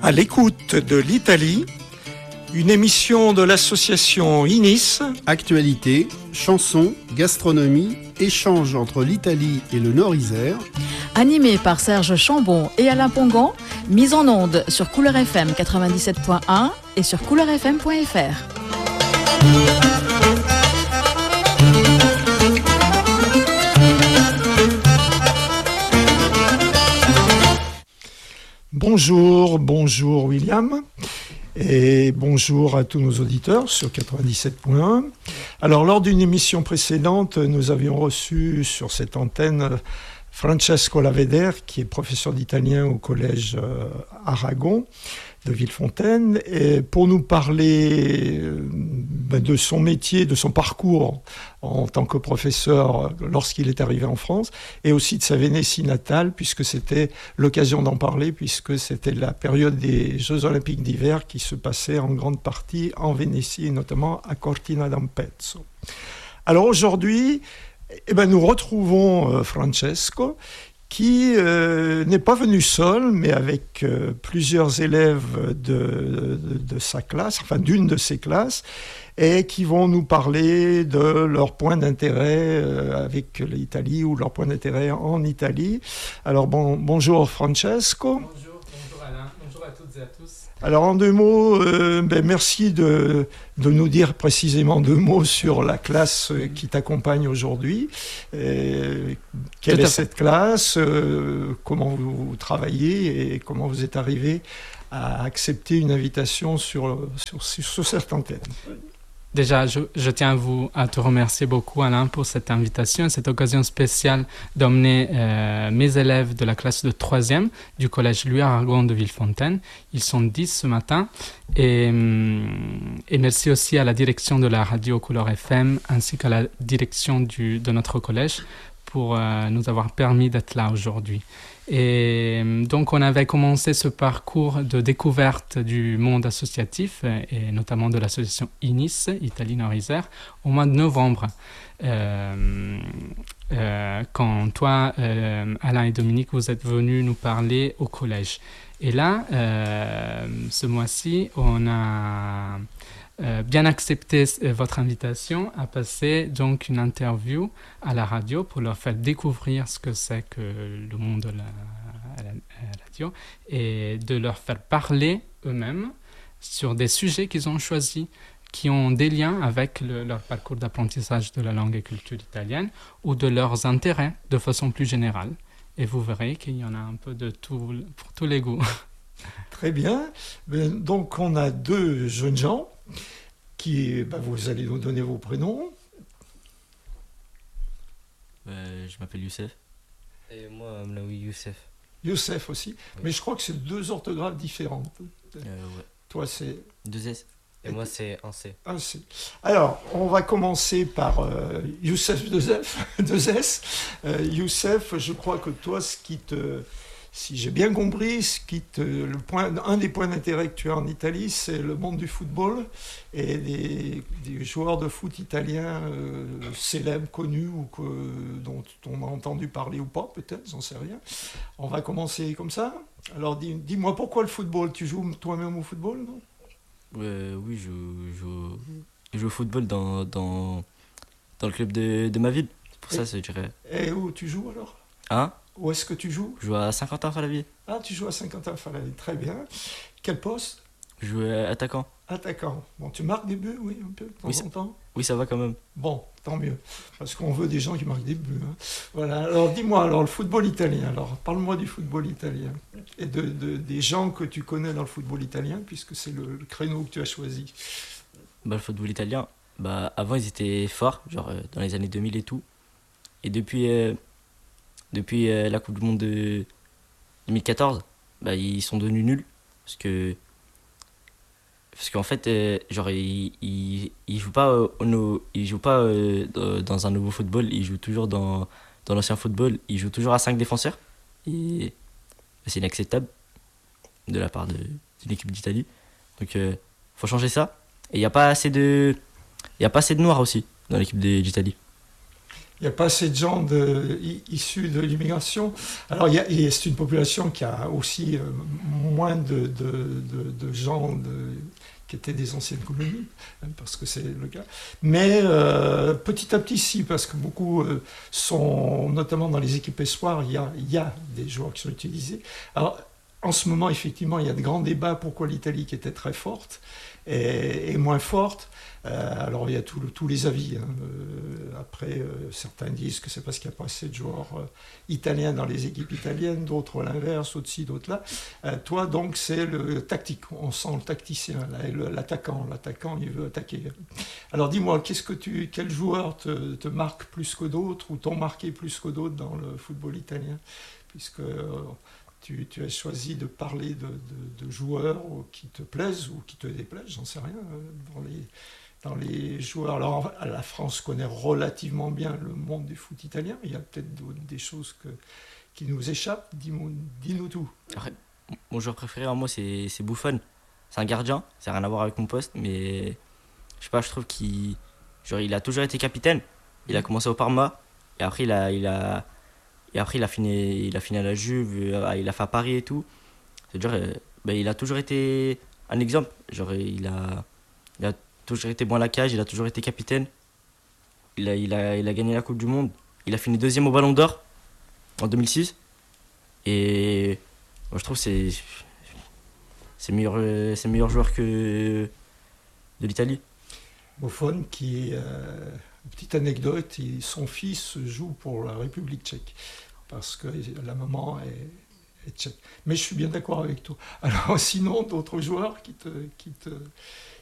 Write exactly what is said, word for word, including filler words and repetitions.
À l'écoute de l'Italie, une émission de l'association I N I S. Actualité, chansons, gastronomie, échange entre l'Italie et le Nord-Isère. Animé par Serge Chambon et Alain Pongan, mise en onde sur Couleur F M quatre-vingt-dix-sept point un et sur couleur f m point f r. Bonjour, bonjour William, et bonjour à tous nos auditeurs sur quatre-vingt-dix-sept point un. Alors, lors d'une émission précédente, nous avions reçu sur cette antenne Francesco Laveder, qui est professeur d'italien au collège Aragon de Villefontaine, et pour nous parler de son métier, de son parcours en tant que professeur lorsqu'il est arrivé en France, et aussi de sa Vénétie natale, puisque c'était l'occasion d'en parler, puisque c'était la période des Jeux Olympiques d'hiver qui se passait en grande partie en Vénétie, et notamment à Cortina d'Ampezzo. Alors aujourd'hui, eh ben, nous retrouvons euh, Francesco, qui euh, n'est pas venu seul, mais avec euh, plusieurs élèves de, de, de sa classe, enfin d'une de ses classes, et qui vont nous parler de leur point d'intérêt euh, avec l'Italie ou leur point d'intérêt en Italie. Alors bon, bonjour Francesco. Bonjour, bonjour Alain, bonjour à toutes et à tous. Alors en deux mots, euh, ben merci de, de nous dire précisément deux mots sur la classe qui t'accompagne aujourd'hui. Euh, quelle est cette classe, euh, comment vous travaillez et comment vous êtes arrivé à accepter une invitation sur, sur, sur cette antenne. Déjà, je, je tiens à, vous, à te remercier beaucoup, Alain, pour cette invitation, cette occasion spéciale d'emmener euh, mes élèves de la classe de troisième du collège Louis Aragon de Villefontaine. Ils sont dix ce matin. Et, et merci aussi à la direction de la radio Couleur F M ainsi qu'à la direction du, de notre collège pour euh, nous avoir permis d'être là aujourd'hui. Et donc, on avait commencé ce parcours de découverte du monde associatif, et notamment de l'association I N I S, Italie Nord-Isère, au mois de novembre. Euh, euh, quand toi, euh, Alain et Dominique, vous êtes venus nous parler au collège. Et là, euh, ce mois-ci, on a euh, bien accepté votre invitation à passer donc une interview à la radio pour leur faire découvrir ce que c'est que le monde de la, à la, à la radio et de leur faire parler eux-mêmes sur des sujets qu'ils ont choisis qui ont des liens avec le, leur parcours d'apprentissage de la langue et culture italienne ou de leurs intérêts de façon plus générale. Et vous verrez qu'il y en a un peu de tout pour tous les goûts. Très bien. Donc on a deux jeunes gens qui, ben, vous allez nous donner vos prénoms. Euh, je m'appelle Youssef. Et moi, Mlaoui Youssef. Youssef aussi. Oui. Mais je crois que c'est deux orthographes différentes. Euh, ouais. Toi, c'est... Deux S. Et, Et moi, c'est un C. Un C. Alors, on va commencer par euh, Youssef deux F, deux S. Euh, Youssef, je crois que toi, ce qui te... Si j'ai bien compris, ce qui te, le point, un des points d'intérêt que tu as en Italie, c'est le monde du football et des, des joueurs de foot italiens euh, célèbres, connus, ou que, dont on a entendu parler ou pas, peut-être, j'en sais rien. On va commencer comme ça. Alors, dis, dis-moi, pourquoi le football ? Tu joues toi-même au football, non ? euh, Oui, je joue, je joue au football dans, dans, dans le club de, de ma ville. C'est pour et, ça, je dirais. Et où tu joues alors ? Hein ? Où est-ce que tu joues ? Je joue à Saint-Quentin-Fallavier. Ah, tu joues à Saint-Quentin-Fallavier, très bien. Quel poste ? Je joue attaquant. Attaquant. Bon, tu marques des buts, oui, un peu, de temps oui, en temps ? Oui, ça va quand même. Bon, tant mieux, parce qu'on veut des gens qui marquent des buts. Hein. Voilà, alors dis-moi, alors le football italien, alors parle-moi du football italien et de, de, des gens que tu connais dans le football italien, puisque c'est le, le créneau que tu as choisi. Bah, le football italien, bah, avant ils étaient forts, genre euh, dans les années deux mille et tout. Et depuis... Euh, Depuis euh, la Coupe du Monde de deux mille quatorze, bah, ils sont devenus nuls. Parce que. Parce qu'en fait, euh, genre, ils, ils, ils jouent pas, euh, au, ils jouent pas euh, dans un nouveau football, ils jouent toujours dans, dans l'ancien football. Ils jouent toujours à cinq défenseurs. Et c'est inacceptable de la part de, d'une équipe d'Italie. Donc, il euh, faut changer ça. Et il n'y a pas assez de. Il n'y a pas assez de noirs aussi dans l'équipe de, d'Italie. Il n'y a pas assez de gens de, issus de l'immigration. Alors, il y a, et c'est une population qui a aussi euh, moins de, de, de, de gens de, qui étaient des anciennes colonies, hein, parce que c'est le cas. Mais euh, petit à petit, si, parce que beaucoup euh, sont, notamment dans les équipes espoirs, il y a, il y a des joueurs qui sont utilisés. Alors, en ce moment, effectivement, il y a de grands débats pourquoi l'Italie, qui était très forte, est, est moins forte. Euh, alors il y a tout, tous les avis. Hein. Euh, après, euh, certains disent que c'est parce qu'il n'y a pas assez de joueurs euh, italiens dans les équipes italiennes, d'autres l'inverse, d'autres ci, d'autres là. Euh, toi, donc, c'est le tactique. On sent le tacticien, là, et le, l'attaquant. L'attaquant, il veut attaquer. Alors dis-moi, qu'est-ce que tu, quel joueur te, te marque plus que d'autres ou t'ont marqué plus que d'autres dans le football italien? Puisque euh, tu, tu as choisi de parler de, de, de joueurs qui te plaisent ou qui te déplaisent, j'en sais rien, dans les... Dans les joueurs, alors la France connaît relativement bien le monde du foot italien, mais il y a peut-être des choses que, qui nous échappent. Dis-nous, dis-nous tout. Après, mon joueur préféré, moi, c'est, c'est Buffon. C'est un gardien, ça n'a rien à voir avec mon poste, mais je sais pas, je trouve qu'il genre, il a toujours été capitaine. Il a commencé au Parma, et après, il a, il a, et après, il a, fini, il a fini à la Juve, il a fait à Paris et tout. C'est-à-dire, euh, ben, il a toujours été un exemple. Genre, il a. Il a toujours été bon à la cage, il a toujours été capitaine. Il a, il, a, il a gagné la Coupe du Monde. Il a fini deuxième au Ballon d'Or en deux mille six. Et moi, je trouve que c'est, c'est, meilleur, c'est le meilleur joueur que de l'Italie. Buffon, qui, euh, petite anecdote, il, son fils joue pour la République tchèque. Parce que la maman est, est tchèque. Mais je suis bien d'accord avec toi. Alors sinon, d'autres joueurs qui te... Qui te